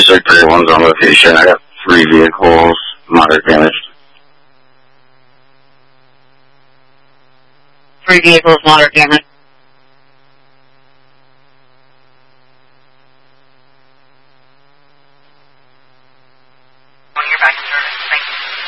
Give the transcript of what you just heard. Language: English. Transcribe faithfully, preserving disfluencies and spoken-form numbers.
Sector one's on location. I got three vehicles, moderate damage. Three vehicles, moderate damage.